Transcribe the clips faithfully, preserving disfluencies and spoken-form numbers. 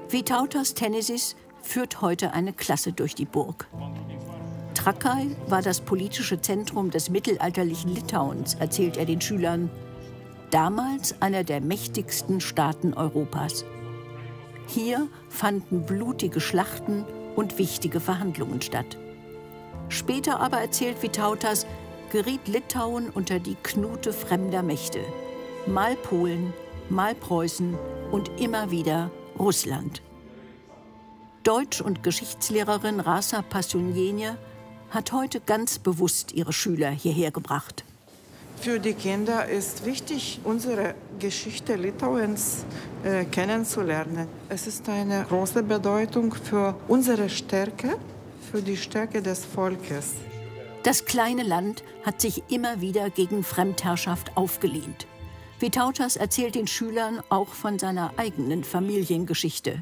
Vytautas Tenesis führt heute eine Klasse durch die Burg. Trakai war das politische Zentrum des mittelalterlichen Litauens, erzählt er den Schülern. Damals einer der mächtigsten Staaten Europas. Hier fanden blutige Schlachten und wichtige Verhandlungen statt. Später aber, erzählt Vytautas, geriet Litauen unter die Knute fremder Mächte. Mal Polen, mal Preußen und immer wieder Russland. Deutsch- und Geschichtslehrerin Rasa Passioniene hat heute ganz bewusst ihre Schüler hierher gebracht. Für die Kinder ist wichtig, unsere Geschichte Litauens äh, kennenzulernen. Es ist eine große Bedeutung für unsere Stärke, für die Stärke des Volkes. Das kleine Land hat sich immer wieder gegen Fremdherrschaft aufgelehnt. Vytautas erzählt den Schülern auch von seiner eigenen Familiengeschichte.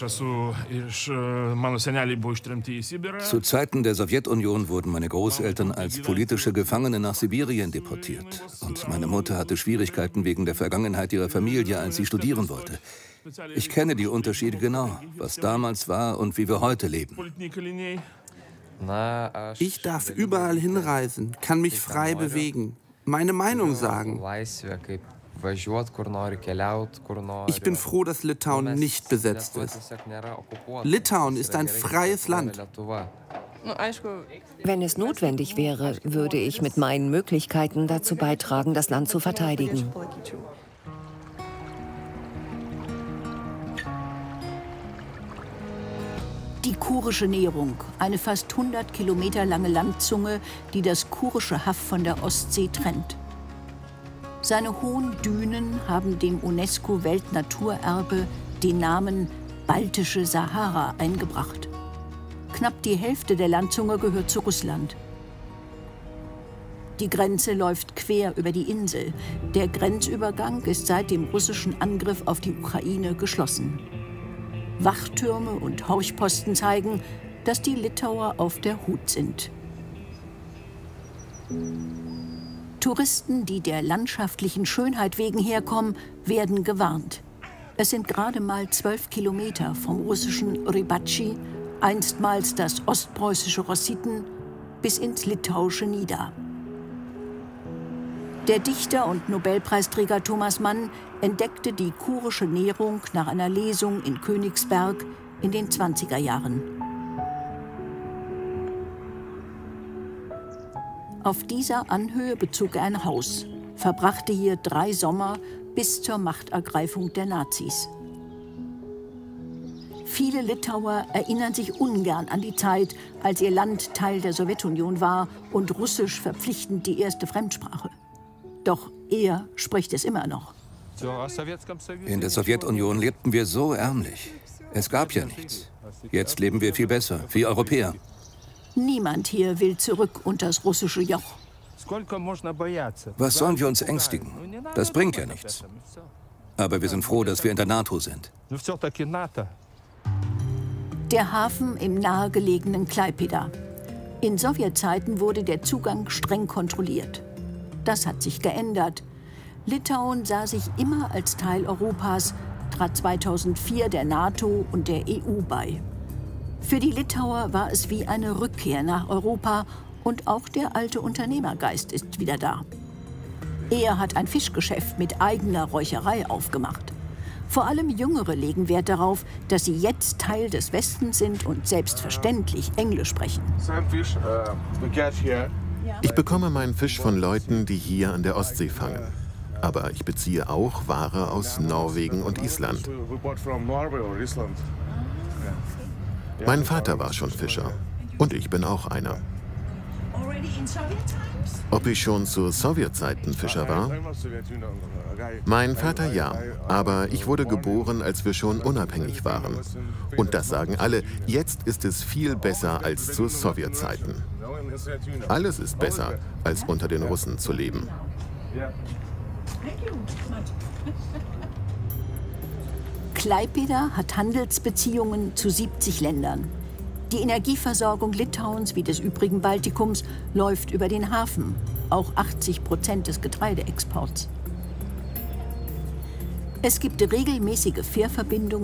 Zu Zeiten der Sowjetunion wurden meine Großeltern als politische Gefangene nach Sibirien deportiert. Und meine Mutter hatte Schwierigkeiten wegen der Vergangenheit ihrer Familie, als sie studieren wollte. Ich kenne die Unterschiede genau, was damals war und wie wir heute leben. Ich darf überall hinreisen, kann mich frei bewegen, meine Meinung sagen. Ich bin froh, dass Litauen nicht besetzt ist. Litauen ist ein freies Land. Wenn es notwendig wäre, würde ich mit meinen Möglichkeiten dazu beitragen, das Land zu verteidigen. Die Kurische Nährung, eine fast hundert Kilometer lange Landzunge, die das Kurische Haff von der Ostsee trennt. Seine hohen Dünen haben dem UNESCO-Weltnaturerbe den Namen Baltische Sahara eingebracht. Knapp die Hälfte der Landzunge gehört zu Russland. Die Grenze läuft quer über die Insel. Der Grenzübergang ist seit dem russischen Angriff auf die Ukraine geschlossen. Wachtürme und Horchposten zeigen, dass die Litauer auf der Hut sind. Touristen, die der landschaftlichen Schönheit wegen herkommen, werden gewarnt. Es sind gerade mal zwölf Kilometer vom russischen Rybatchi, einstmals das ostpreußische Rossitten, bis ins litauische Nida. Der Dichter und Nobelpreisträger Thomas Mann entdeckte die kurische Nährung nach einer Lesung in Königsberg in den zwanziger Jahren. Auf dieser Anhöhe bezog er ein Haus, verbrachte hier drei Sommer bis zur Machtergreifung der Nazis. Viele Litauer erinnern sich ungern an die Zeit, als ihr Land Teil der Sowjetunion war und Russisch verpflichtend die erste Fremdsprache. Doch er spricht es immer noch. In der Sowjetunion lebten wir so ärmlich. Es gab ja nichts. Jetzt leben wir viel besser, wie Europäer. Niemand hier will zurück unter das russische Joch. Was sollen wir uns ängstigen? Das bringt ja nichts. Aber wir sind froh, dass wir in der NATO sind. Der Hafen im nahegelegenen Klaipėda. In Sowjetzeiten wurde der Zugang streng kontrolliert. Das hat sich geändert. Litauen sah sich immer als Teil Europas, trat zweitausendvier der NATO und der E U bei. Für die Litauer war es wie eine Rückkehr nach Europa und auch der alte Unternehmergeist ist wieder da. Er hat ein Fischgeschäft mit eigener Räucherei aufgemacht. Vor allem Jüngere legen Wert darauf, dass sie jetzt Teil des Westens sind und selbstverständlich Englisch sprechen. Ich bekomme meinen Fisch von Leuten, die hier an der Ostsee fangen. Aber ich beziehe auch Ware aus Norwegen und Island. Mein Vater war schon Fischer. Und ich bin auch einer. Ob ich schon zu Sowjetzeiten Fischer war? Mein Vater ja, aber ich wurde geboren, als wir schon unabhängig waren. Und das sagen alle, jetzt ist es viel besser als zu Sowjetzeiten. Alles ist besser, als unter den Russen zu leben. Klaipėda hat Handelsbeziehungen zu siebzig Ländern. Die Energieversorgung Litauens wie des übrigen Baltikums läuft über den Hafen, auch achtzig Prozent des Getreideexports. Es gibt regelmäßige Fährverbindungen